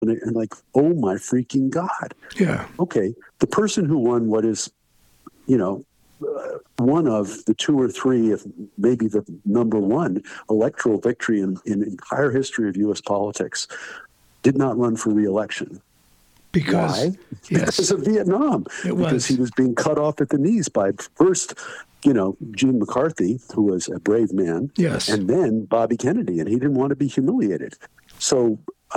and like, oh my freaking God. Yeah. Okay, the person who won what is, one of the two or three, if maybe the number one electoral victory in the entire history of U.S. politics, did not run for re-election. Why? Because of Vietnam. Because he was being cut off at the knees by first, Gene McCarthy, who was a brave man, and then Bobby Kennedy, and he didn't want to be humiliated. So,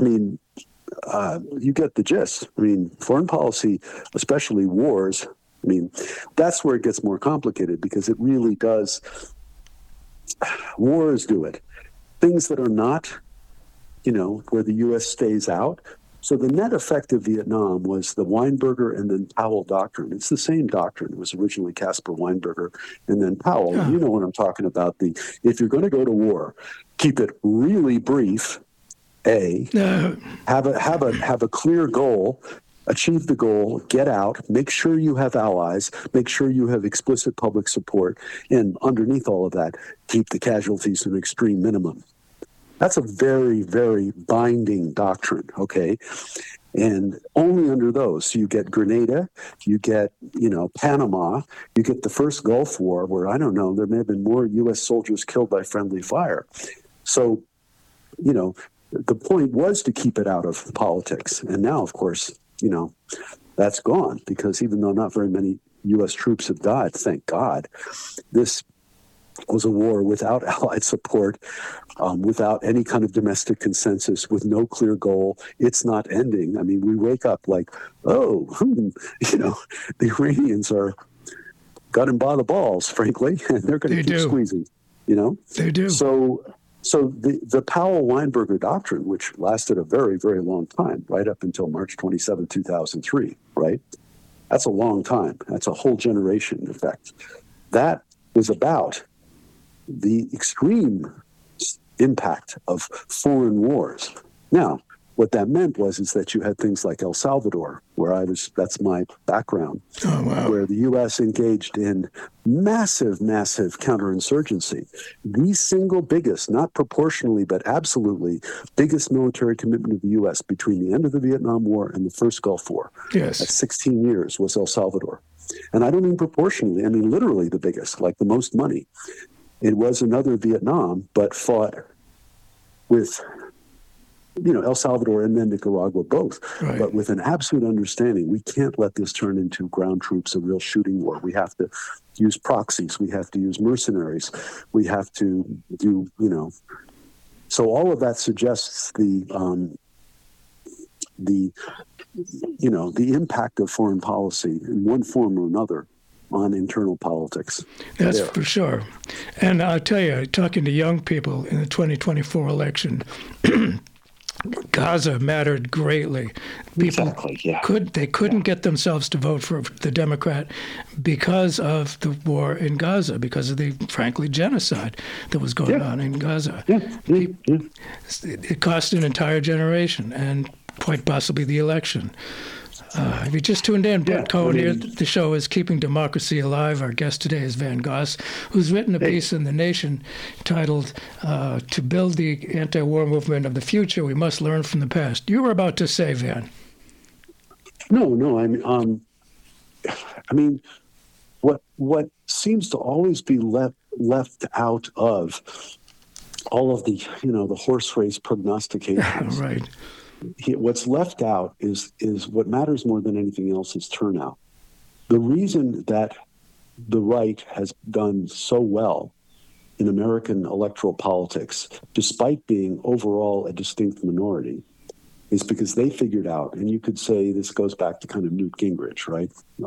you get the gist. Foreign policy, especially wars, that's where it gets more complicated, because it really does. Wars do it. Things that are not, where the U.S. stays out. So the net effect of Vietnam was the Weinberger and then Powell doctrine. It's the same doctrine. It was originally Caspar Weinberger and then Powell. You know what I'm talking about. If you're going to go to war, keep it really brief. Have a clear goal. Achieve the goal, get out, make sure you have allies, make sure you have explicit public support, and underneath all of that, keep the casualties to an extreme minimum. That's a very, very binding doctrine, okay? And only under those, you get Grenada, you get, Panama, you get the first Gulf War, where, I don't know, there may have been more U.S. soldiers killed by friendly fire. So, the point was to keep it out of politics. And now, of course, that's gone, because even though not very many U.S. troops have died, thank God, this was a war without Allied support, without any kind of domestic consensus, with no clear goal. It's not ending. We wake up like, the Iranians got him by the balls, frankly, and they're going to keep squeezing, They do. So the Powell-Weinberger doctrine, which lasted a very, very long time, right up until March 27, 2003, right? That's a long time. That's a whole generation, in effect. That was about the extreme impact of foreign wars. Now, what that meant is that you had things like El Salvador, that's my background, where the U.S. engaged in massive, massive counterinsurgency. The single biggest, not proportionally, but absolutely biggest military commitment of the U.S. between the end of the Vietnam War and the first Gulf War, at 16 years, was El Salvador. And I don't mean proportionally, I mean literally the biggest, like the most money. It was another Vietnam, but fought with El Salvador and then Nicaragua both, but with an absolute understanding, we can't let this turn into ground troops, a real shooting war. We have to use proxies. We have to use mercenaries. We have to do, So all of that suggests the impact of foreign policy in one form or another on internal politics. That's for sure. And I'll tell you, talking to young people in the 2024 election, Gaza mattered greatly. People couldn't get themselves to vote for the Democrat because of the war in Gaza, because of the, frankly, genocide that was going on in Gaza. It cost an entire generation, and quite possibly the election. If you just tuned in, Brett Cohen here. The show is Keeping Democracy Alive. Our guest today is Van Goss, who's written a piece in The Nation titled, To Build the Anti-War Movement of the Future, We Must Learn from the Past. You were about to say, Van. No, what seems to always be left out of all of the, the horse race prognostications. Right. What's left out is what matters more than anything else is turnout. The reason that the right has done so well in American electoral politics, despite being overall a distinct minority, is because they figured out, and you could say this goes back to kind of Newt Gingrich, right?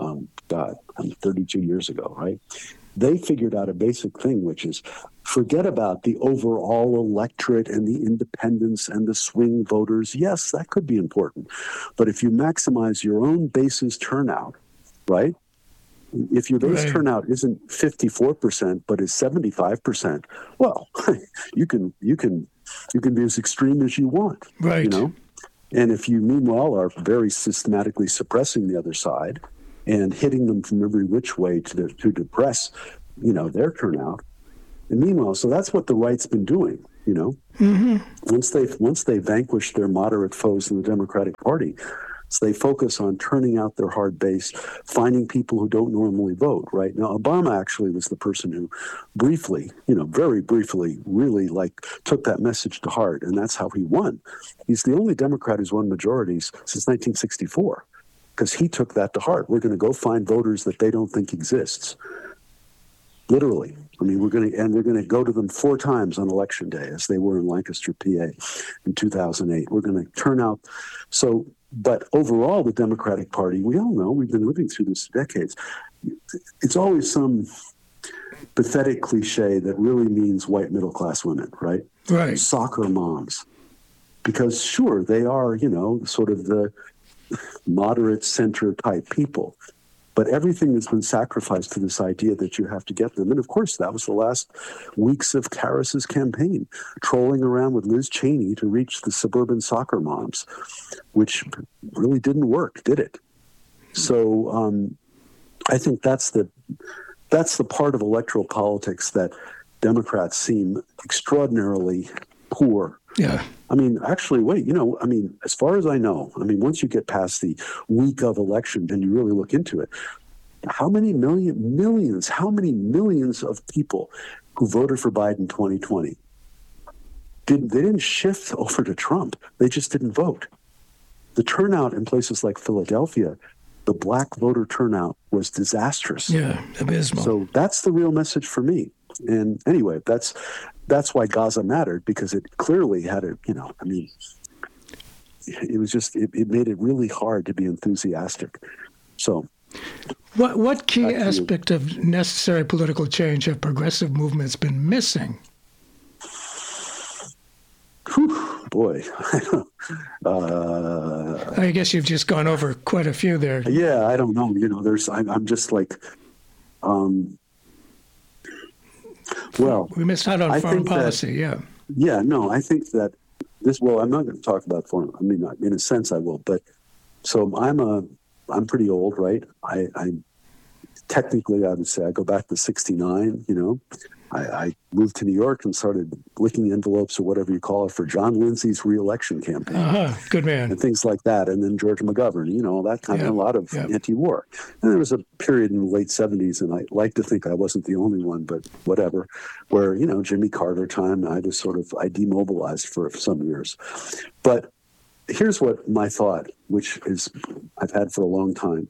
32 years ago, right? They figured out a basic thing, which is forget about the overall electorate and the independents and the swing voters. Yes, that could be important. But if you maximize your own base's turnout, right? If your base turnout isn't 54%, but is 75%, well, you can be as extreme as you want, right? And if you meanwhile are very systematically suppressing the other side and hitting them from every which way to depress, their turnout. And meanwhile, so that's what the right's been doing. you know. Once they vanquish their moderate foes in the Democratic Party, so they focus on turning out their hard base, finding people who don't normally vote, right? Now, Obama actually was the person who briefly, very briefly, really took that message to heart, and that's how he won. He's the only Democrat who's won majorities since 1964, because he took that to heart. We're going to go find voters that they don't think exists. Literally. I mean, we're going to go to them 4 times on election day, as they were in Lancaster, PA in 2008. We're going to turn out. But overall, the Democratic Party, we all know, we've been living through this for decades. It's always some pathetic cliche that really means white middle-class women, right? Right. Soccer moms. Because sure, they are, sort of the moderate center type people. But everything has been sacrificed to this idea that you have to get them. And of course, that was the last weeks of Karas's campaign, trolling around with Liz Cheney to reach the suburban soccer moms, which really didn't work, did it? So I think that's the part of electoral politics that Democrats seem extraordinarily poor. Yeah. I mean, actually, as far as I know, once you get past the week of election and you really look into it, how many millions of people who voted for Biden 2020 they didn't shift over to Trump. They just didn't vote. The turnout in places like Philadelphia, the black voter turnout was disastrous. Yeah, abysmal. So that's the real message for me. And anyway, that's why Gaza mattered, because it clearly had it was just, it made it really hard to be enthusiastic. So what key aspect of necessary political change have progressive movements been missing? Whew, boy. I guess you've just gone over quite a few there. Yeah, I don't know. I'm just like, well, we missed out on foreign policy. Yeah, no, I think that I'm not going to talk about foreign. In a sense I will, but so I'm pretty old, right? I technically, I would say I go back to 69, I moved to New York and started licking envelopes or whatever you call it for John Lindsay's re-election campaign. Good man. And things like that. And then George McGovern, all that kind of, a lot of anti-war. And there was a period in the late 70s, and I like to think I wasn't the only one, but whatever, where, Jimmy Carter time, I demobilized for some years. But here's what my thought, which is I've had for a long time.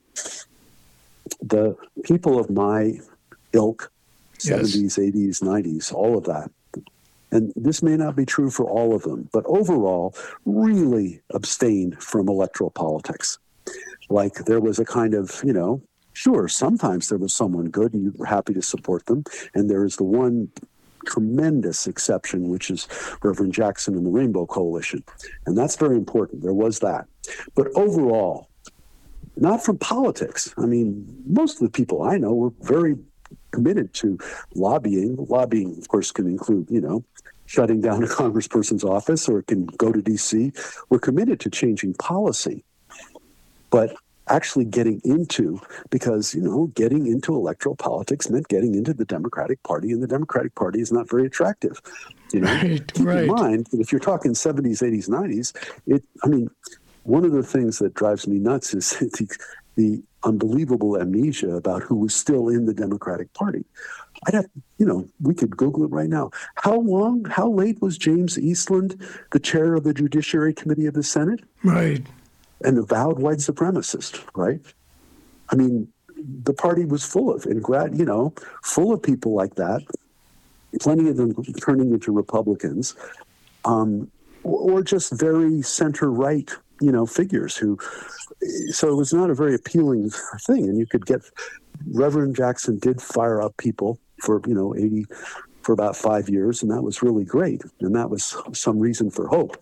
The people of my ilk, 70s, 80s, 90s, all of that. And this may not be true for all of them, but overall, really abstained from electoral politics. Like there was a kind of, sure, sometimes there was someone good and you were happy to support them. And there is the one tremendous exception, which is Reverend Jackson and the Rainbow Coalition. And that's very important. There was that. But overall, not from politics. Most of the people I know were very committed to lobbying. Lobbying, of course, can include, shutting down a congressperson's office, or it can go to D.C. We're committed to changing policy. But actually getting into, because, getting into electoral politics meant getting into the Democratic Party, and the Democratic Party is not very attractive. Keep in mind that if you're talking 70s, 80s, 90s, one of the things that drives me nuts is the unbelievable amnesia about who was still in the Democratic Party. We could Google it right now. How late was James Eastland the chair of the Judiciary Committee of the Senate? Right. An avowed white supremacist, right? The party was full of full of people like that, plenty of them turning into Republicans, or just very center-right, figures who, so it was not a very appealing thing. And you could get, Reverend Jackson did fire up people for, for about 5 years, and that was really great. And that was some reason for hope.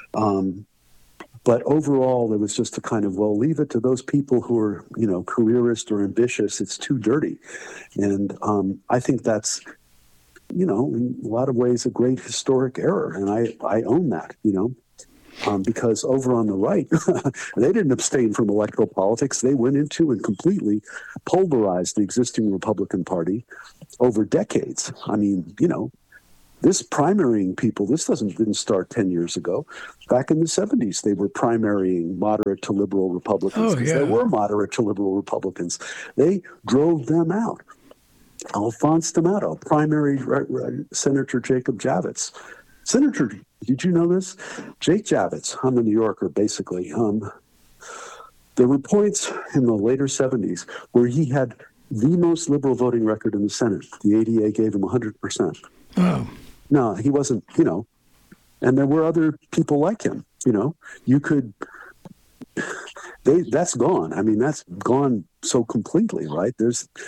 But overall, there was just a kind of, leave it to those people who are, careerist or ambitious. It's too dirty. And I think that's, in a lot of ways, a great historic error. And I own that, because over on the right, they didn't abstain from electoral politics. They went into and completely pulverized the existing Republican Party over decades. this primarying people, this didn't start 10 years ago. Back in the 70s, they were primarying moderate to liberal Republicans because there were moderate to liberal Republicans. They drove them out. Alphonse D'Amato primaried Senator Jacob Javits. Senator, did you know this? Jake Javits, I'm a New Yorker, basically. There were points in the later 70s where he had the most liberal voting record in the Senate. The ADA gave him 100%. Oh. No, he wasn't, and there were other people like him, you could, that's gone. I mean, that's gone so completely, right?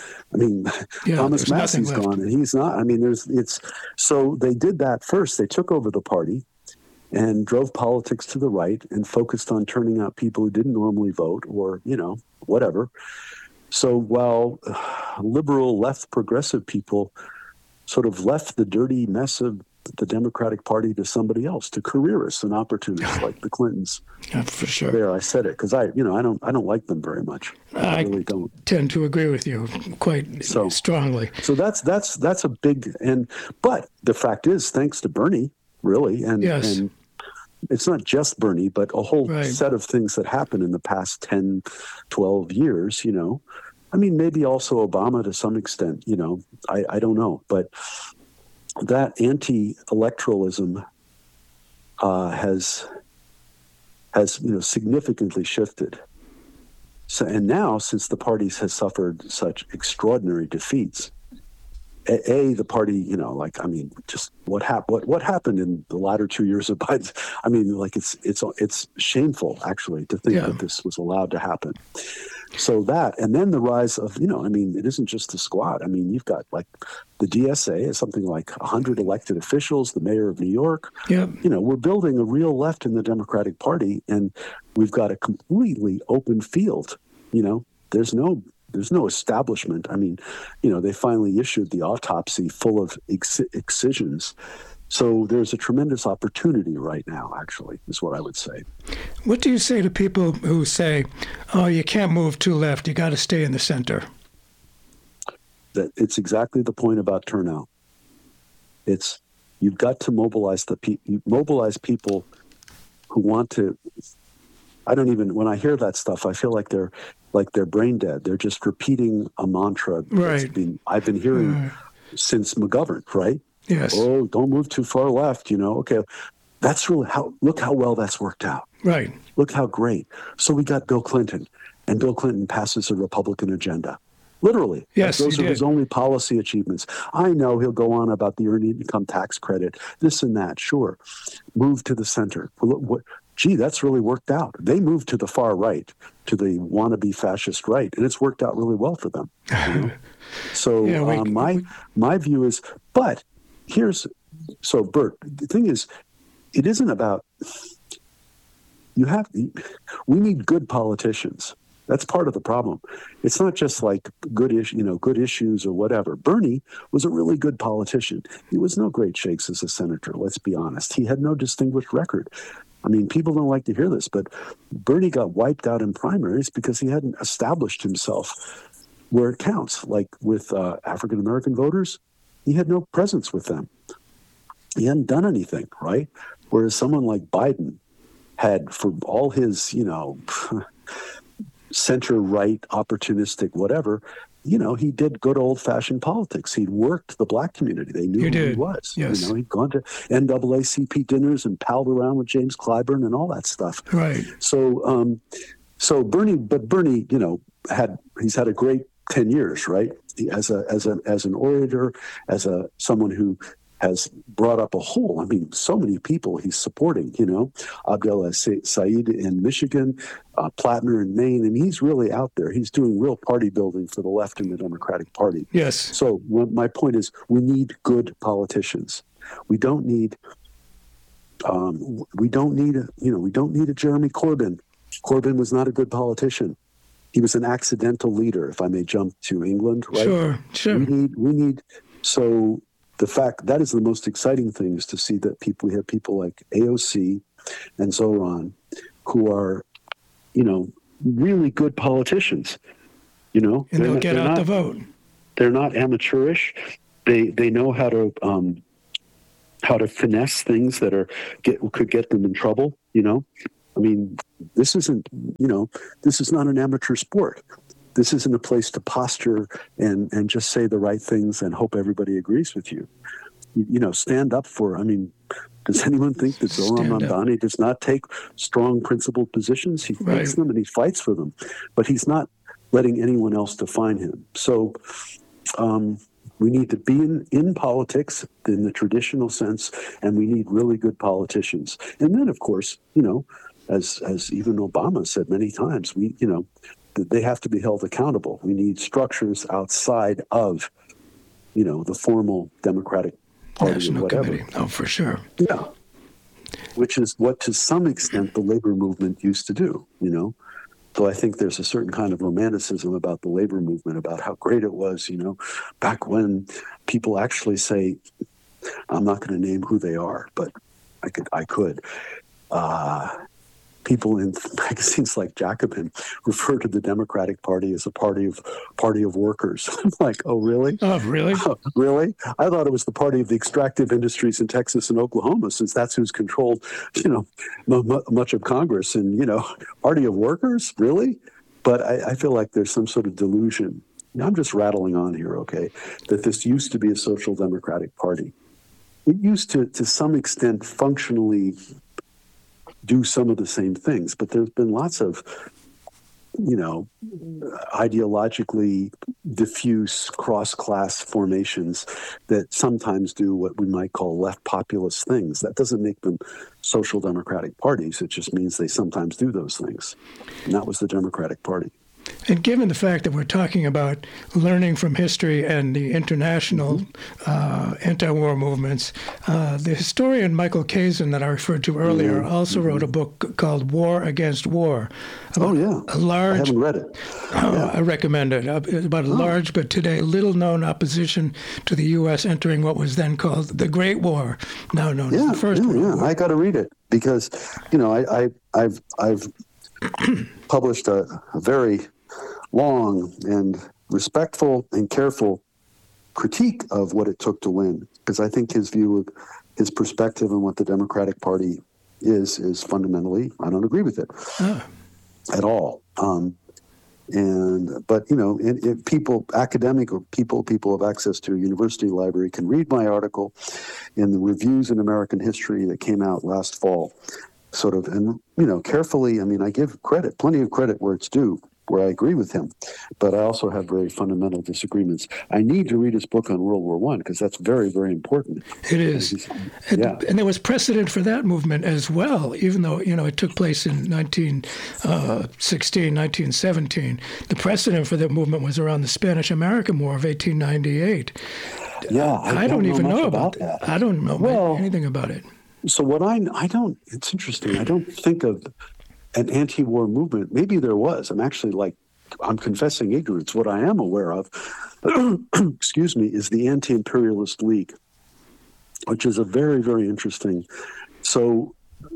Thomas Massey's gone and he's not. I mean, so they did that first. They took over the party and drove politics to the right and focused on turning out people who didn't normally vote or, whatever. So while liberal, left, progressive people sort of left the dirty mess of the Democratic Party to somebody else, to careerists and opportunists like the Clintons. Yeah, for sure. There, I said it because I don't like them very much. I really don't. Tend to agree with you quite strongly. So that's a big but the fact is, thanks to Bernie, really, and it's not just Bernie, but a whole set of things that happened in the past 10, 12 years, I mean, maybe also Obama to some extent, I don't know. But that anti-electoralism has significantly shifted. So, and now, since the parties has suffered such extraordinary defeats, the party, just what happened in the latter 2 years of Biden. I mean, it's shameful actually to think that this was allowed to happen. So that, and then the rise of, it isn't just the squad. I mean, you've got the DSA is something like 100 elected officials, the mayor of New York. Yep. We're building a real left in the Democratic Party, and we've got a completely open field. There's no establishment. I mean, they finally issued the autopsy full of excisions. So there's a tremendous opportunity right now, actually, is what I would say. What do you say to people who say, oh, you can't move too left, you got to stay in the center? That it's exactly the point about turnout. You've got to mobilize people who want to. When I hear that stuff, I feel like they're brain dead. They're just repeating a mantra I've been hearing since McGovern, right? Yes. Oh, don't move too far left, Okay, that's really look how well that's worked out. Right. Look how great. So we got Bill Clinton, and Bill Clinton passes a Republican agenda. Literally. Yes, those are his only policy achievements. I know he'll go on about the earned income tax credit, this and that, sure. Move to the center. That's really worked out. They moved to the far right, to the wannabe fascist right, and it's worked out really well for them. So my view is, but Bert, the thing is, it isn't about, we need good politicians. That's part of the problem. It's not just like good issues or whatever. Bernie was a really good politician. He was no great shakes as a senator, let's be honest. He had no distinguished record. I mean, people don't like to hear this, but Bernie got wiped out in primaries because he hadn't established himself where it counts. Like with African-American voters, he had no presence with them. He hadn't done anything, right? Whereas someone like Biden had, for all his, center-right, opportunistic, whatever, he did good old-fashioned politics. He'd worked the black community. They knew who he was. Yes. He'd gone to NAACP dinners and palled around with James Clyburn and all that stuff. Right. So Bernie, he's had a great 10 years, right? As an orator, as someone who has brought up so many people he's supporting, Abdel Said in Michigan, Plattner in Maine, and he's really out there. He's doing real party building for the left in the Democratic Party. Yes. So my point is, we need good politicians. We don't need a Jeremy Corbyn. Corbyn was not a good politician. He was an accidental leader, if I may jump to England, right? Sure. We need so the fact that is the most exciting thing is to see that we have people like AOC and Zoran who are, really good politicians, And they'll get out the vote. They're not amateurish. They know how to how to finesse things that could get them in trouble. I mean, this isn't an amateur sport. This isn't a place to posture and just say the right things and hope everybody agrees with you. Stand up for. I mean, does anyone think that Zohran Mamdani does not take strong, principled positions? He takes them and he fights for them, but he's not letting anyone else define him. So we need to be in politics in the traditional sense, and we need really good politicians. And then, of course, as even Obama said many times, they have to be held accountable. We need structures outside of, the formal Democratic Party National or whatever. Committee. Oh, for sure. Yeah. Which is what, to some extent, the labor movement used to do, So I think there's a certain kind of romanticism about the labor movement, about how great it was, back when people actually say, I'm not going to name who they are, but I could. People in magazines like Jacobin refer to the Democratic Party as a party of workers. I'm like, oh, really? Oh, really? Really? I thought it was the party of the extractive industries in Texas and Oklahoma, since that's who's controlled, much of Congress. And, party of workers? Really? But I feel like there's some sort of delusion. I'm just rattling on here, okay, that this used to be a social democratic party. It used to some extent, functionally do some of the same things, but there's been lots of, ideologically diffuse cross-class formations that sometimes do what we might call left populist things. That doesn't make them social democratic parties. It just means they sometimes do those things. And that was the Democratic Party. And given the fact that we're talking about learning from history and the international anti-war movements, the historian Michael Kazin that I referred to earlier also wrote a book called War Against War. Oh, yeah. I haven't read it. I recommend it. It's about a large but today little-known opposition to the U.S. entering what was then called the Great War, now known as the First World War. I got to read it because, I've published a very long and respectful and careful critique of what it took to win, because I think his view of his perspective and what the Democratic Party is fundamentally, I don't agree with it at all. But people, academic or people have access to a university library can read my article in the Reviews in American History that came out last fall, and carefully. I mean, I give plenty of credit where it's due, where I agree with him, but I also have very fundamental disagreements. I need to read his book on World War I because that's very, very important. It is. And there was precedent for that movement as well, even though, it took place in 1916, 1917. The precedent for that movement was around the Spanish-American War of 1898. Yeah, I don't even know about that. I don't know anything about it. So it's interesting. I don't think of an anti-war movement. Maybe there was. I'm confessing ignorance. What I am aware of, excuse me, is the Anti-Imperialist League, which is a very, very interesting. So,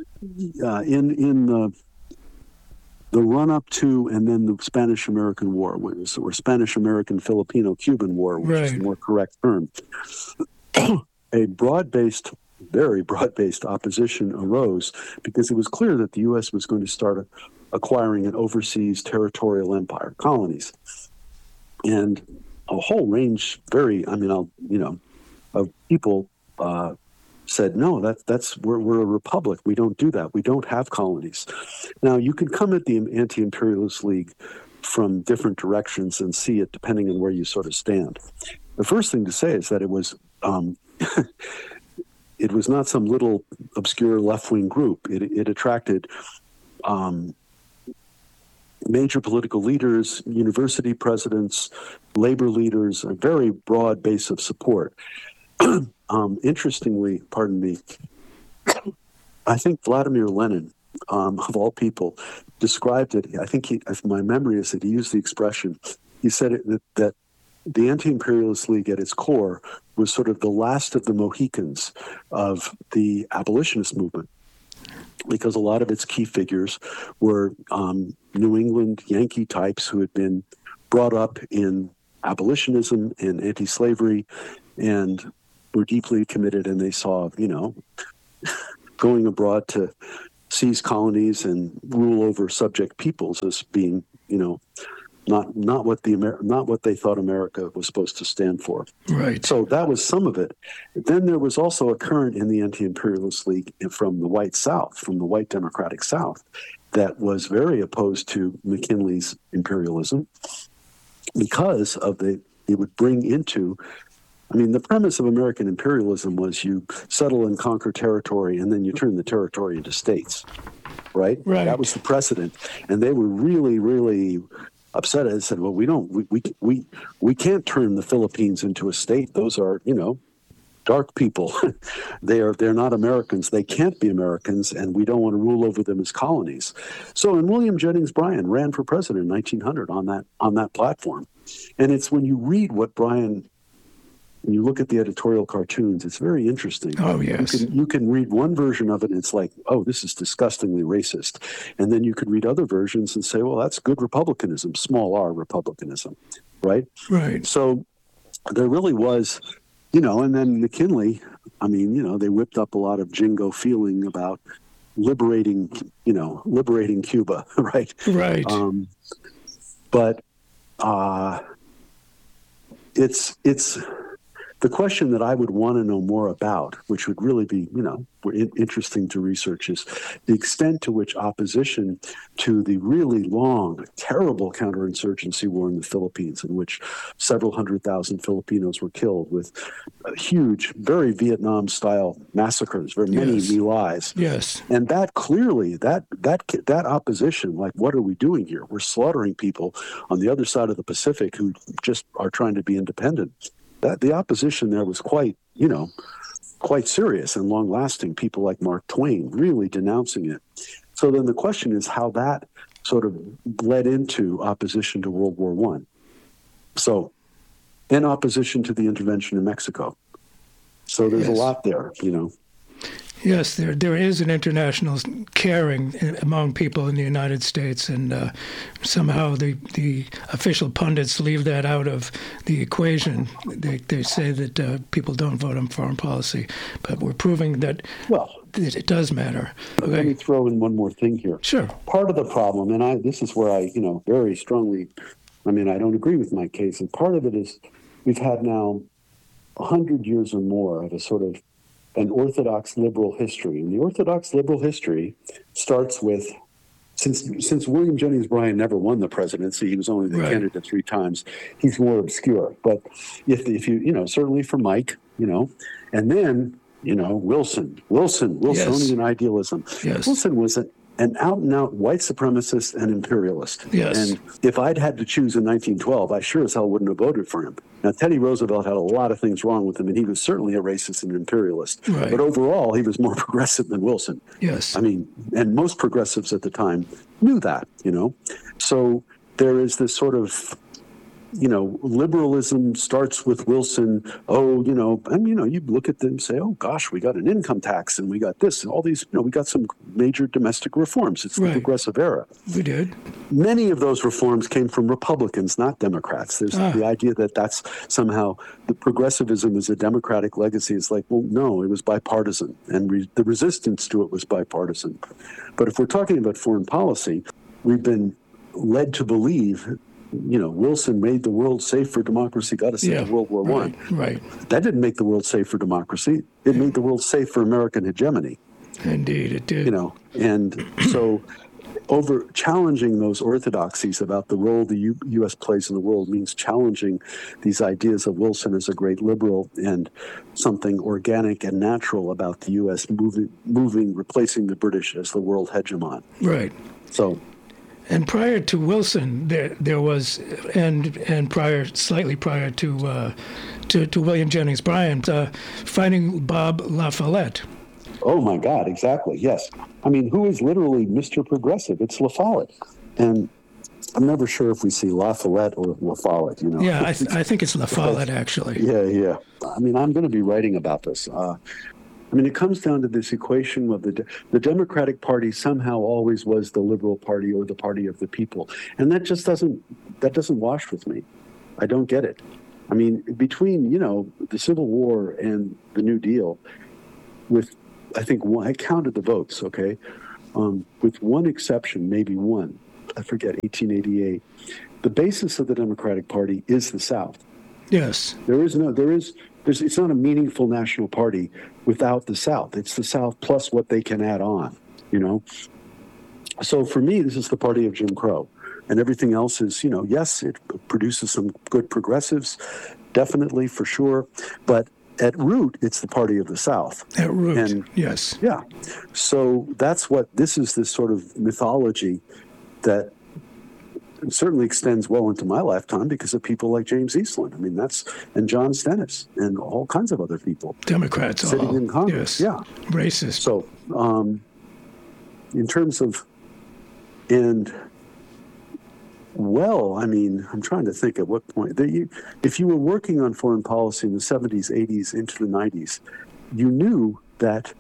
in the run-up to and then the Spanish-American War, or Spanish-American Filipino-Cuban War, which is the more correct term, a very broad-based opposition arose because it was clear that the U.S. was going to start acquiring an overseas territorial empire, colonies, and a whole range, of people said, no, we're a republic. We don't do that. We don't have colonies. Now, you can come at the Anti-Imperialist League from different directions and see it depending on where you sort of stand. The first thing to say is that it was it was not some little obscure left-wing group. It attracted major political leaders, university presidents, labor leaders, a very broad base of support. Interestingly, I think Vladimir Lenin, of all people, described it. I think if my memory is that he used the expression, he said that the Anti-Imperialist League at its core was sort of the last of the Mohicans of the abolitionist movement, because a lot of its key figures were New England Yankee types who had been brought up in abolitionism and anti-slavery and were deeply committed, and they saw, going abroad to seize colonies and rule over subject peoples as being, not what they thought America was supposed to stand for. Right. So that was some of it. Then there was also a current in the Anti-Imperialist League from the white South, from the white Democratic South, that was very opposed to McKinley's imperialism because of it would bring into. The premise of American imperialism was you settle and conquer territory, and then you turn the territory into states, right? Right. That was the precedent, and they were really, really upset. They said, "Well, we can't turn the Philippines into a state. Those are, dark people. they're not Americans. They can't be Americans, and we don't want to rule over them as colonies." So, and William Jennings Bryan ran for president in 1900 on that platform, and it's when you read what Bryan. When you look at the editorial cartoons, it's very interesting. Oh, yes. You can read one version of it, and it's like, oh, this is disgustingly racist. And then you could read other versions and say, well, that's good republicanism, small r republicanism, right? Right. So there really was, and then McKinley, they whipped up a lot of jingo feeling about liberating Cuba, right? Right. But it's the question that I would want to know more about, which would really be, interesting to research, is the extent to which opposition to the really long, terrible counterinsurgency war in the Philippines, in which several 100,000 Filipinos were killed with huge, very Vietnam-style massacres, very many My Lais. Yes. And that clearly, that opposition, like, what are we doing here? We're slaughtering people on the other side of the Pacific who just are trying to be independent. The opposition there was quite serious and long-lasting. People like Mark Twain really denouncing it. So then the question is how that sort of led into opposition to World War I. So, and opposition to the intervention in Mexico. So there's a lot there, Yes, there is an international caring among people in the United States, and somehow the official pundits leave that out of the equation. They say that people don't vote on foreign policy, but we're proving that it does matter. Okay. Let me throw in one more thing here. Sure. Part of the problem, and this is where I, very strongly, I don't agree with my case, and part of it is we've had now 100 years or more of a sort of an Orthodox liberal history. And the Orthodox liberal history starts with, since William Jennings Bryan never won the presidency, he was only the candidate 3 times, he's more obscure. But if you, certainly for Mike, and then, Wilsonian idealism. Yes. Wilson was an out-and-out white supremacist and imperialist. Yes. And if I'd had to choose in 1912, I sure as hell wouldn't have voted for him. Now, Teddy Roosevelt had a lot of things wrong with him, and he was certainly a racist and imperialist. Right. But overall, he was more progressive than Wilson. Yes. And most progressives at the time knew that, So there is this sort of, liberalism starts with Wilson. You look at them and say, oh, gosh, we got an income tax and we got this and all these, we got some major domestic reforms. It's the progressive era. We did. Many of those reforms came from Republicans, not Democrats. There's the idea that that's somehow the progressivism is a Democratic legacy. It's like, well, no, it was bipartisan, and the resistance to it was bipartisan. But if we're talking about foreign policy, we've been led to believe Wilson made the world safe for democracy, got us into World War I. Right. That didn't make the world safe for democracy. It made the world safe for American hegemony. Indeed, it did. And so over challenging those orthodoxies about the role the U.S. plays in the world means challenging these ideas of Wilson as a great liberal and something organic and natural about the U.S. moving, replacing the British as the world hegemon. Right. So. And prior to Wilson, there was, and slightly prior to William Jennings Bryan, finding Bob La Follette. Oh my God! Exactly. Yes. Who is literally Mr. Progressive? It's La Follette, and I'm never sure if we see La Follette or La Follette. Yeah, I think it's La Follette actually. Yeah. I'm going to be writing about this. It comes down to this equation of the Democratic Party somehow always was the liberal party or the party of the people. And that just doesn't wash with me. I don't get it. I mean, between, the Civil War and the New Deal, with, I think, I counted the votes, okay? With one exception, maybe one, I forget, 1888, the basis of the Democratic Party is the South. Yes. It's not a meaningful national party without the South. It's the South plus what they can add on, So for me, this is the party of Jim Crow. And everything else is, yes, it produces some good progressives, definitely, for sure. But at root, it's the party of the South. At root, yes. Yeah. So this is this sort of mythology that certainly extends well into my lifetime because of people like James Eastland. I mean, and John Stennis and all kinds of other people. Democrats sitting in Congress. Yes. Yeah. Racist. So in terms of, I'm trying to think at what point if you were working on foreign policy in the 70s, 80s, into the 90s, you knew that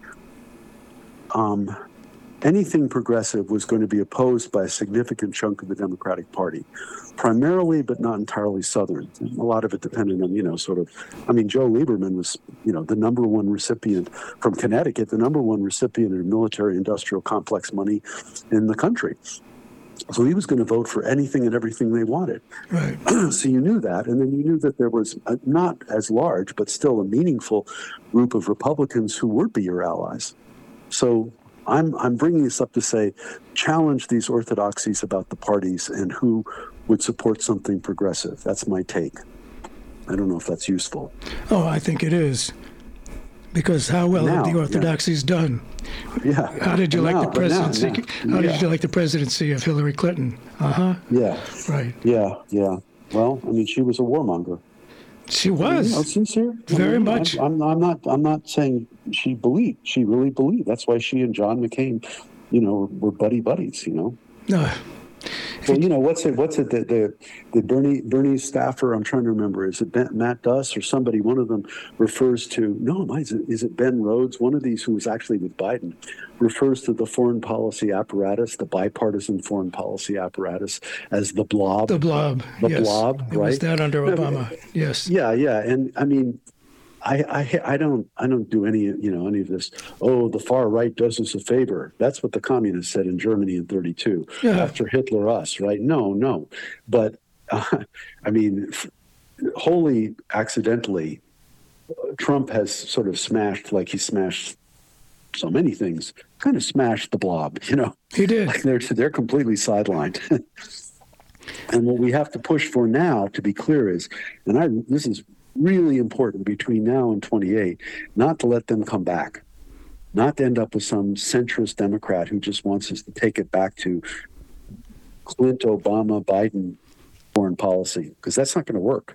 anything progressive was going to be opposed by a significant chunk of the Democratic Party, primarily but not entirely Southern. A lot of it depending on, Joe Lieberman was, the number one recipient from Connecticut, the number one recipient of military-industrial complex money in the country. So he was going to vote for anything and everything they wanted. Right. So you knew that, and then you knew that there was not as large, but still a meaningful group of Republicans who would be your allies. So I'm bringing this up to say, challenge these orthodoxies about the parties and who would support something progressive. That's my take. I don't know if that's useful. Oh, I think it is. Because how well have the orthodoxies done? Yeah. How did you like the presidency? How did you like the presidency of Hillary Clinton? Yeah. Right. Yeah. Well, she was a warmonger. She was. Sincere. Very much. I'm not saying she believed. She really believed. That's why she and John McCain, were buddies. No. Well, what's it? The Bernie staffer? I'm trying to remember. Is it Matt Duss or somebody? One of them refers to is it Ben Rhodes? One of these who was actually with Biden refers to the foreign policy apparatus, the bipartisan foreign policy apparatus, as the blob. The blob. Yes. Blob. Right. It was that under Obama. Yes. Yeah. And I don't do any of this. Oh, the far right does us a favor. That's what the communists said in Germany in 1932. Yeah. After Hitler, us, right? No. But wholly accidentally, Trump has sort of smashed, like he smashed so many things. Kind of smashed the blob. He did. Like they're completely sidelined. And what we have to push for now, to be clear, is, this is really important between now and 28, not to let them come back, not to end up with some centrist Democrat who just wants us to take it back to Clinton, Obama, Biden foreign policy, because that's not going to work,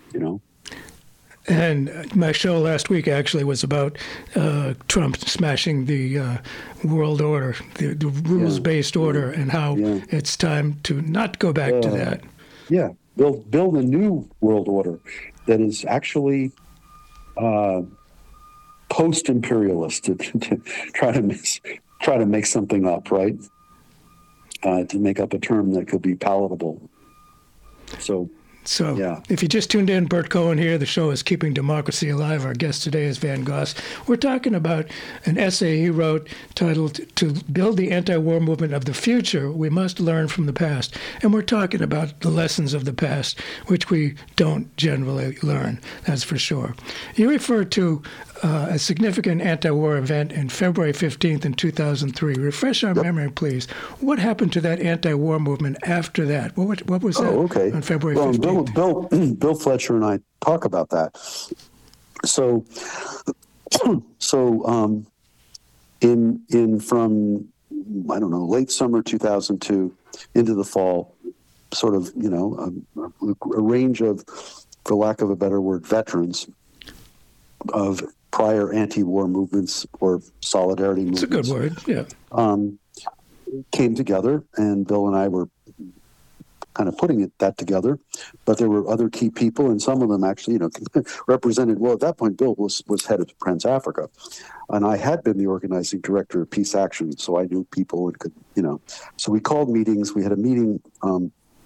And my show last week actually was about Trump smashing the world order, the rules-based order, and how it's time to not go back to that. Yeah, build a new world order that is actually post-imperialist, to try to make something up, right? To make up a term that could be palatable. So if you just tuned in, Bert Cohen here. The show is Keeping Democracy Alive. Our guest today is Van Goss. We're talking about an essay he wrote titled, "To Build the Anti-War Movement of the Future, We Must Learn from the Past." And we're talking about the lessons of the past, which we don't generally learn, that's for sure. You referred to a significant anti-war event in February 15th in 2003. Refresh our memory, please. What happened to that anti-war movement after that? What was that on February 15th? Bill Fletcher and I talk about that. So in from, I don't know, late summer 2002 into the fall, sort of, a range of, for lack of a better word, veterans of prior anti-war movements or solidarity movements. It's a good word, yeah. Came together, and Bill and I were kind of putting that together, but there were other key people, and some of them actually, represented. Well, at that point, Bill was head of Trans Africa, and I had been the organizing director of Peace Action, so I knew people and could, So we called meetings. We had a meeting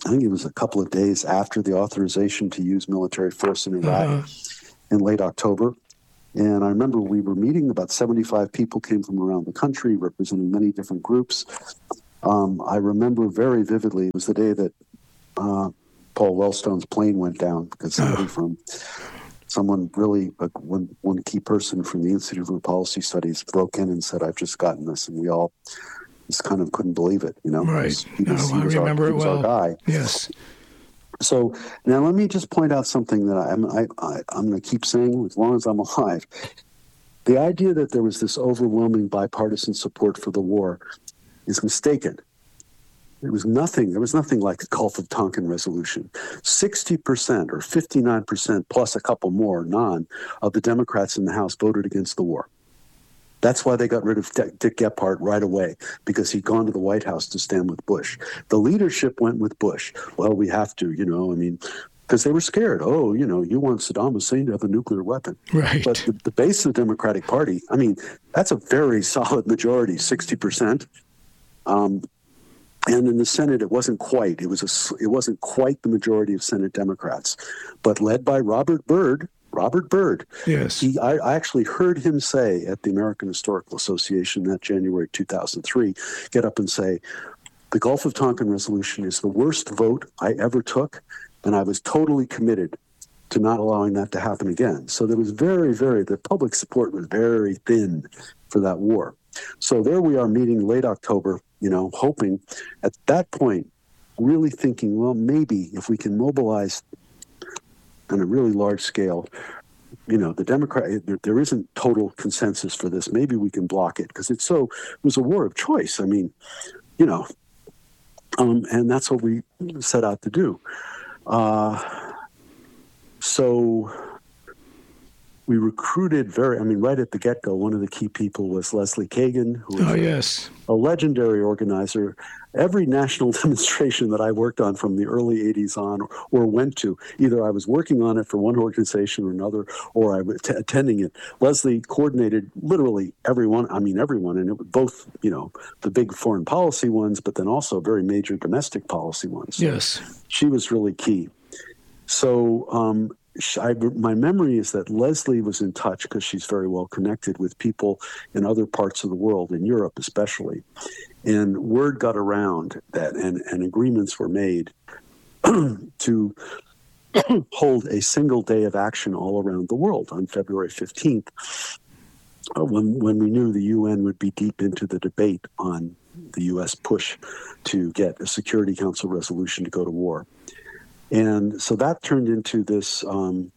I think it was a couple of days after the authorization to use military force in Iraq in late October. And I remember we were meeting, about 75 people came from around the country representing many different groups. I remember very vividly, it was the day that Paul Wellstone's plane went down because someone really, one key person from the Institute for Policy Studies broke in and said, "I've just gotten this." And we all just kind of couldn't believe it, Right. He was our guy. Yes. So now let me just point out something that I'm going to keep saying as long as I'm alive. The idea that there was this overwhelming bipartisan support for the war is mistaken. There was nothing like the Gulf of Tonkin resolution. 60% or 59% plus a couple more of the Democrats in the House voted against the war. That's why they got rid of Dick Gephardt right away, because he'd gone to the White House to stand with Bush. The leadership went with Bush. Well, we have to, because they were scared. Oh, you want Saddam Hussein to have a nuclear weapon. Right. But the base of the Democratic Party, that's a very solid majority, 60%. And in the Senate, it wasn't quite. It wasn't quite the majority of Senate Democrats, but led by Robert Byrd. Yes. I actually heard him say at the American Historical Association that January 2003, get up and say, the Gulf of Tonkin resolution is the worst vote I ever took, and I was totally committed to not allowing that to happen again. So there was the public support was very thin for that war. So there we are meeting late October, hoping at that point, really thinking, well, maybe if we can mobilize on a really large scale, the Democrat, there isn't total consensus for this. Maybe we can block it because it was a war of choice. And that's what we set out to do. So we recruited right at the get-go, one of the key people was Leslie Kagan, who was a legendary organizer. Every national demonstration that I worked on from the early 80s on or went to, either I was working on it for one organization or another, or I was attending it. Leslie coordinated literally everyone, and it was both, the big foreign policy ones, but then also very major domestic policy ones. Yes. She was really key. So my memory is that Leslie was in touch, because she's very well connected with people in other parts of the world, in Europe especially. And word got around that, and agreements were made to hold a single day of action all around the world on February 15th, when we knew the UN would be deep into the debate on the U.S. push to get a Security Council resolution to go to war. And so that turned into this. I'm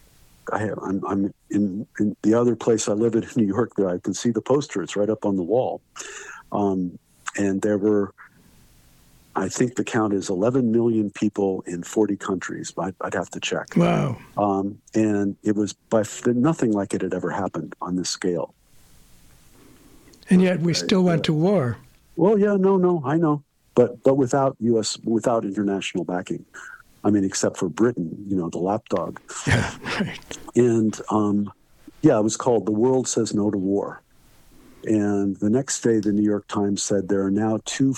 in the other place I live in New York. There I can see the poster. It's right up on the wall. And there were, I think the count is 11 million people in 40 countries. I'd have to check. Wow. And it was nothing like it had ever happened on this scale. And yet we still went to war. Well, yeah, no, I know. But without international backing. Except for Britain, the lapdog. Yeah, right. And, it was called The World Says No to War. And the next day, the New York Times said there are now two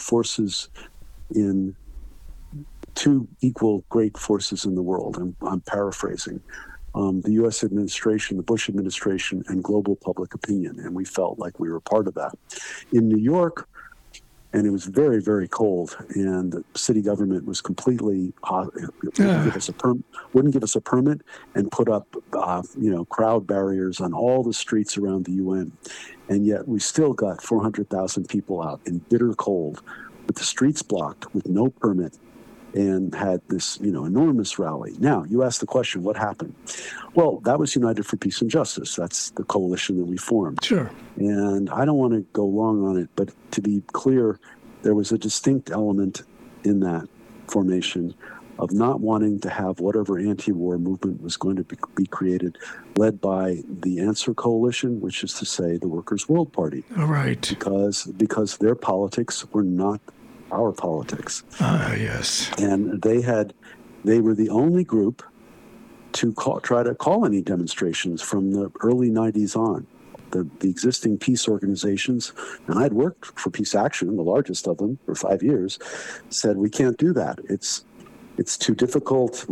equal great forces in the world. And I'm paraphrasing. The U.S. administration, the Bush administration, and global public opinion. And we felt like we were part of that. In New York, and it was very, very cold, and the city government was completely wouldn't give us a permit, and put up crowd barriers on all the streets around the UN, and yet we still got 400,000 people out in bitter cold, with the streets blocked, with no permit, and had this enormous rally. Now you ask the question, what happened? Well, that was United for Peace and Justice. That's the coalition that we formed. Sure. And I don't want to go long on it, but to be clear, there was a distinct element in that formation of not wanting to have whatever anti-war movement was going to be created, led by the Answer Coalition, which is to say the Workers' World Party. All right. Because their politics were not our politics. Yes. And they were the only group to try to call any demonstrations from the early 90s on. The existing peace organizations, and I'd worked for Peace Action, the largest of them, for 5 years, said we can't do that. It's it's too difficult.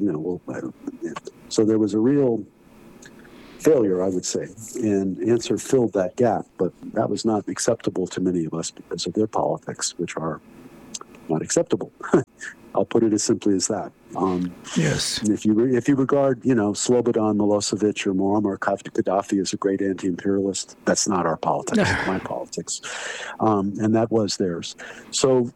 So there was a real failure, I would say, and Answer filled that gap, but that was not acceptable to many of us because of their politics, which are not acceptable. I'll put it as simply as that. Yes. If you regard, Slobodan Milosevic or Muammar Gaddafi as a great anti-imperialist, that's not our politics. It's my politics, and that was theirs. So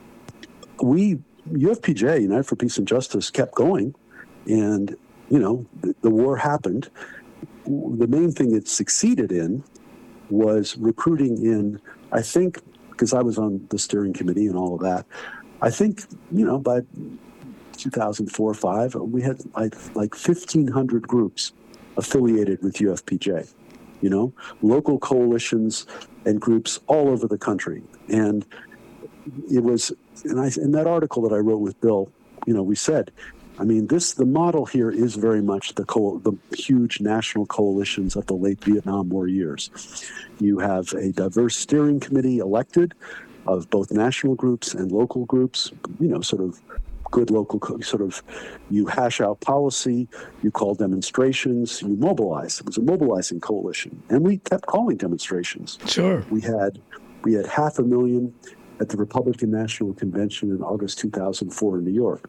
UFPJ, United for Peace and Justice, kept going, and the war happened. The main thing it succeeded in was recruiting in, I think, because I was on the steering committee and all of that, I think, by 2004 or 5, we had like 1,500 groups affiliated with UFPJ, local coalitions and groups all over the country. And it was, in that article that I wrote with Bill, we said, the model here is very much the huge national coalitions of the late Vietnam War years. You have a diverse steering committee elected of both national groups and local groups, sort of good local, you hash out policy, you call demonstrations, you mobilize. It was a mobilizing coalition. And we kept calling demonstrations. Sure. We had 500,000 at the Republican National Convention in August 2004 in New York.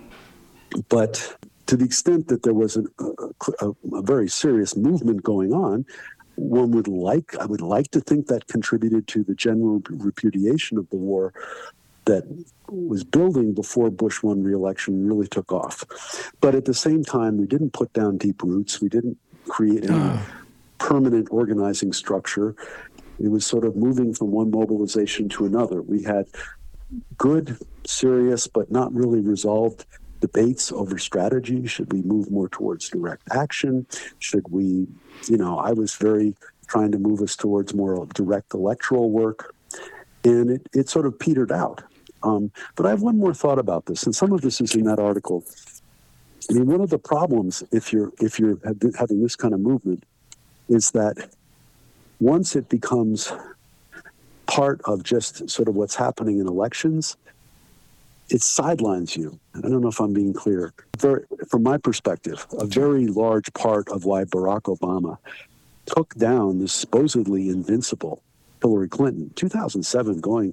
But to the extent that there was a very serious movement going on, I would like to think that contributed to the general repudiation of the war that was building before Bush won re-election and really took off. But at the same time, we didn't put down deep roots. We didn't create any permanent organizing structure. It was sort of moving from one mobilization to another. We had good, serious, but not really resolved debates over strategy. Should we move more towards direct action? Should we, I was very trying to move us towards more direct electoral work. And it sort of petered out. But I have one more thought about this, and some of this is in that article. One of the problems if you're having this kind of movement is that once it becomes part of just sort of what's happening in elections, it sidelines you. I don't know if I'm being clear. From my perspective, a very large part of why Barack Obama took down the supposedly invincible Hillary Clinton, 2007, going,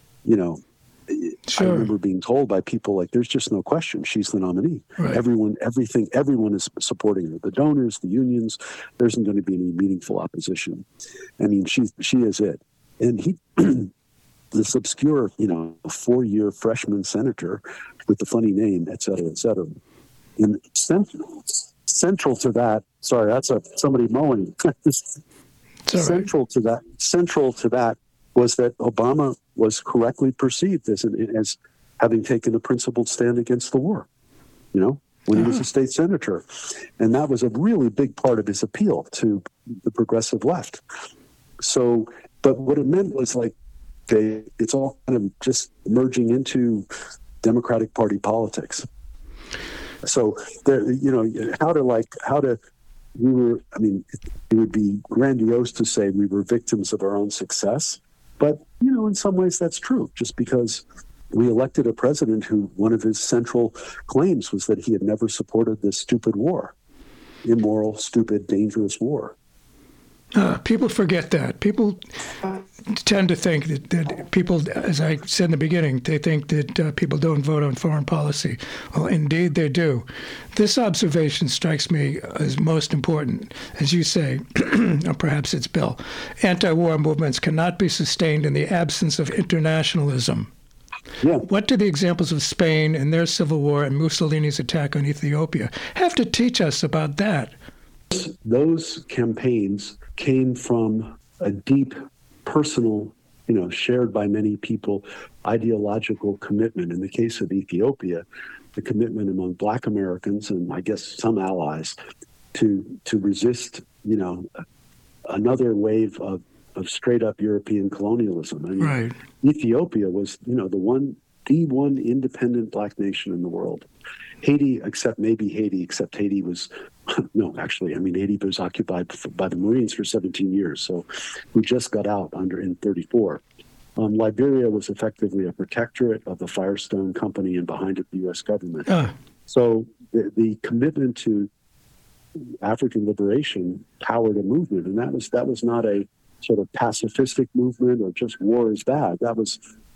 Sure. I remember being told by people like, there's just no question she's the nominee. Right. Everyone is supporting her. The donors, the unions, there isn't going to be any meaningful opposition. She is it. And he, this obscure, 4-year freshman senator with the funny name, et cetera, et cetera. And central to that, sorry, that's somebody mowing. Central to that was that Obama was correctly perceived as having taken a principled stand against the war, when he was a state senator. And that was a really big part of his appeal to the progressive left. So, but what it meant was it's all kind of just merging into Democratic Party politics. So there, it would be grandiose to say we were victims of our own success. But, in some ways that's true, just because we elected a president who one of his central claims was that he had never supported this stupid war, immoral, stupid, dangerous war. People forget that. People tend to think that people, as I said in the beginning, they think that people don't vote on foreign policy. Well, indeed they do. This observation strikes me as most important. As you say, or perhaps it's Bill, anti-war movements cannot be sustained in the absence of internationalism. Yeah. What do the examples of Spain and their civil war and Mussolini's attack on Ethiopia have to teach us about that? Those campaigns came from a deep personal, shared by many people, ideological commitment. In the case of Ethiopia, the commitment among Black Americans and I guess some allies to resist, another wave of straight up European colonialism. Right. Ethiopia was, the one independent Black nation in the world. Haiti, except Haiti was, Haiti was occupied by the Marines for 17 years. So we just got out in 34. Liberia was effectively a protectorate of the Firestone Company, and behind it, the U.S. government. So the commitment to African liberation powered a movement, and that was not a sort of pacifistic movement or just war is bad. That was,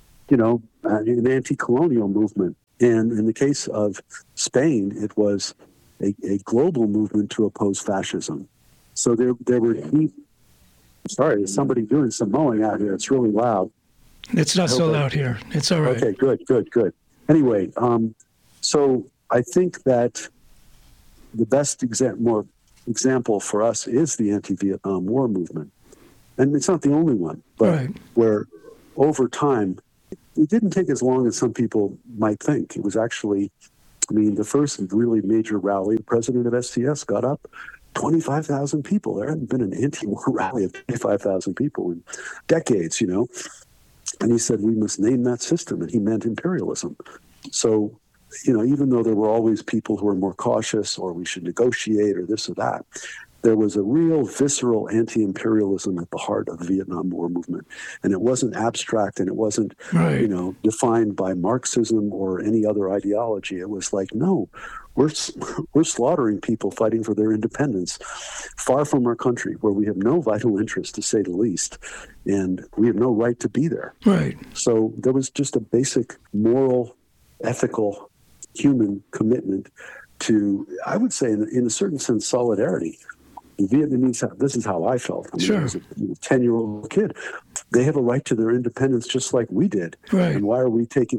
an anti-colonial movement. And in the case of Spain, it was a global movement to oppose fascism. So there were deep. Sorry, there's somebody doing some mowing out here. It's really loud. It's not so loud here. It's all right. Okay, good. Anyway, so I think that the best example for us is the anti-Vietnam War movement. And it's not the only one, but where over time, it didn't take as long as some people might think. It was actually, the first really major rally, the president of STS got up, 25,000 people. There hadn't been an anti-war rally of 25,000 people in decades, And he said, we must name that system. And he meant imperialism. So, even though there were always people who were more cautious or we should negotiate or this or that, there was a real visceral anti-imperialism at the heart of the Vietnam War movement. And it wasn't abstract and it wasn't, defined by Marxism or any other ideology. It was like, no, we're slaughtering people fighting for their independence far from our country where we have no vital interest, to say the least, and we have no right to be there. Right. So there was just a basic moral, ethical, human commitment to, I would say, in a certain sense, solidarity. The Vietnamese, this is how I felt. Sure. As a 10-year-old kid, they have a right to their independence just like we did. Right. And why are we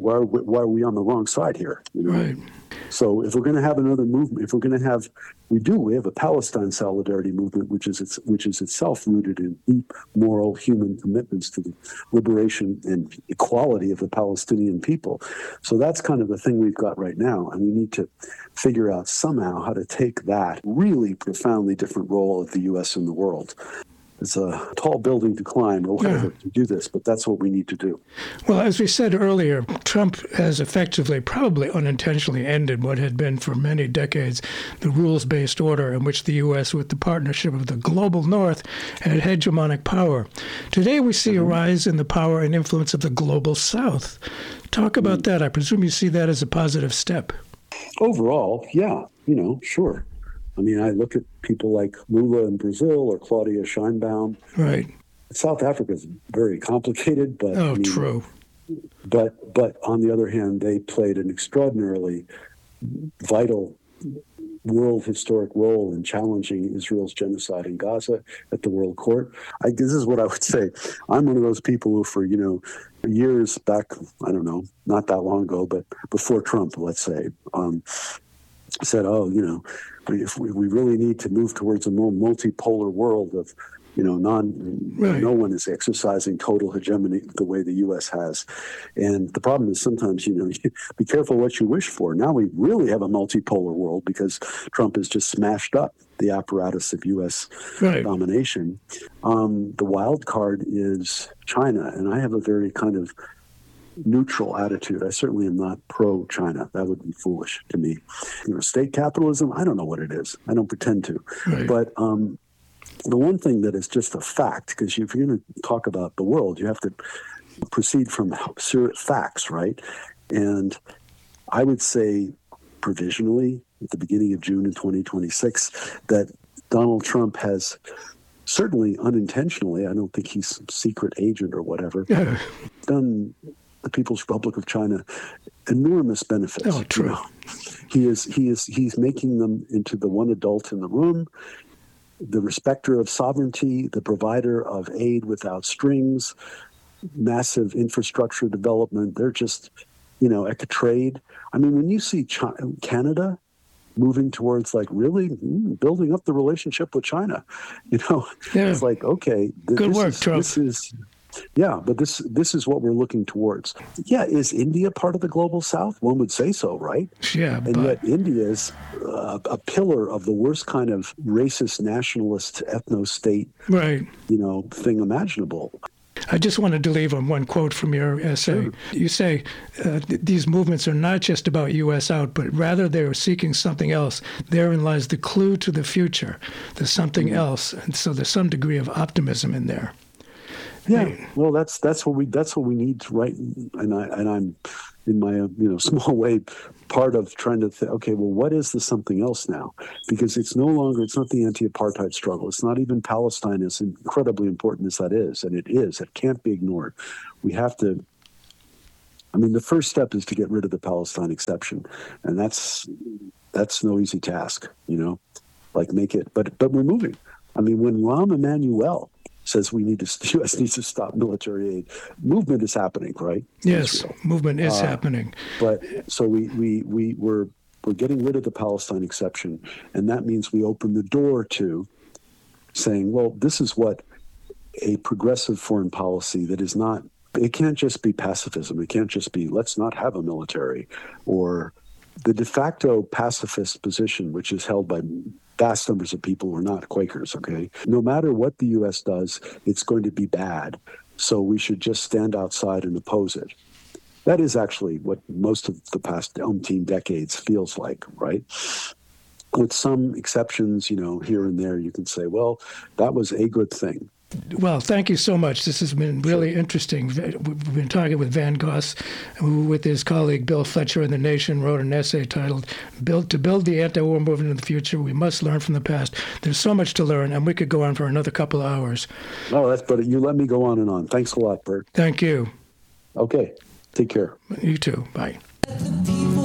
on the wrong side here? Right. So if we're going to have another movement, if we're going to have, we have a Palestine solidarity movement, which is itself rooted in deep moral human commitments to the liberation and equality of the Palestinian people. So that's kind of the thing we've got right now. And we need to figure out somehow how to take that really profoundly different role of the U.S. in the world. It's a tall building to climb or whatever to do this, but that's what we need to do. Well, as we said earlier, Trump has effectively, probably unintentionally, ended what had been for many decades the rules-based order in which the U.S., with the partnership of the global North, had hegemonic power. Today we see a rise in the power and influence of the global South. Talk about that. I presume you see that as a positive step. Overall, yeah, sure. I look at people like Lula in Brazil or Claudia Sheinbaum. Right. South Africa is very complicated, but true. But on the other hand, they played an extraordinarily vital world historic role in challenging Israel's genocide in Gaza at the World Court. This is what I would say. I'm one of those people who, for years back, I don't know, not that long ago, but before Trump, let's say, said, if we really need to move towards a more multipolar world of, no one is exercising total hegemony the way the U.S. has. And the problem is sometimes, be careful what you wish for. Now we really have a multipolar world because Trump has just smashed up the apparatus of U.S. domination. The wild card is China. And I have a very kind of neutral attitude. I certainly am not pro-China. That would be foolish to me. State capitalism, I don't know what it is. I don't pretend to. Right. But the one thing that is just a fact, because if you're going to talk about the world, you have to proceed from facts, right? And I would say provisionally at the beginning of June in 2026 that Donald Trump has certainly unintentionally, I don't think he's a secret agent or whatever, done the People's Republic of China enormous benefits. Oh, true. He's making them into the one adult in the room, the respecter of sovereignty, the provider of aid without strings, massive infrastructure development. They're just, ec trade. When you see Canada moving towards really building up the relationship with China, it's like, okay, good work, Trump. But this is what we're looking towards. Yeah, is India part of the global South? One would say so, right? Yeah, and yet India is a pillar of the worst kind of racist, nationalist, ethno-state, thing imaginable. I just wanted to leave on one quote from your essay. Sure. You say these movements are not just about U.S. out, but rather they are seeking something else. Therein lies the clue to the future. There's something else, and so there's some degree of optimism in there. Yeah, well, that's what we need to write, and I'm in my small way part of trying to okay, well, what is the something else now? Because it's not the anti-apartheid struggle. It's not even Palestine, as incredibly important as that is, and it can't be ignored. We have to. I mean, the first step is to get rid of the Palestine exception, and that's no easy task, like make it. But we're moving. I mean, when Rahm Emanuel says the U.S. needs to stop military aid, movement is happening, right? Yes, movement is happening. But so we're getting rid of the Palestine exception, and that means we open the door to saying, well, this is what a progressive foreign policy that is not. It can't just be pacifism. It can't just be let's not have a military, or the de facto pacifist position, which is held by vast numbers of people who are not Quakers, okay? No matter what the U.S. does, it's going to be bad. So we should just stand outside and oppose it. That is actually what most of the past umpteen decades feels like, right? With some exceptions, here and there, you can say, well, that was a good thing. Well, thank you so much. This has been really interesting. We've been talking with Van Goss, who, with his colleague Bill Fletcher in The Nation, wrote an essay titled "To Build the Anti-War Movement in the Future, We Must Learn from the Past." There's so much to learn, and we could go on for another couple of hours. Oh, that's better. You let me go on and on. Thanks a lot, Bert. Thank you. Okay. Take care. You too. Bye.